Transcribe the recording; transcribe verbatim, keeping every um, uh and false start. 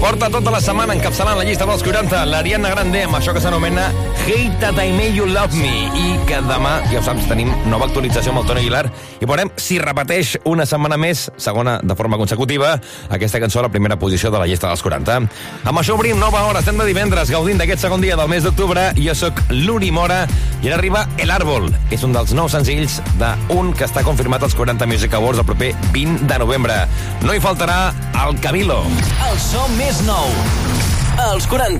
Porta tota la setmana encapçalant la llista dels quaranta l'Ariana Grande amb això que s'anomena Hate That I Made You Love Me, i que demà, ja ho saps, tenim nova actualització amb el Toni Aguilar i veurem si repeteix una setmana més, segona de forma consecutiva, aquesta cançó a la primera posició de la llista dels quaranta. Amb això obrim nova hora, estem de divendres gaudint d'aquest segon dia del mes d'octubre. Jo sóc l'Uri Mora i ara arriba El Árbol. És un dels nous senzills d'un que està confirmat als quaranta Music Awards el proper vint de novembre. No hi faltarà el Camilo. El so més nou, els quaranta.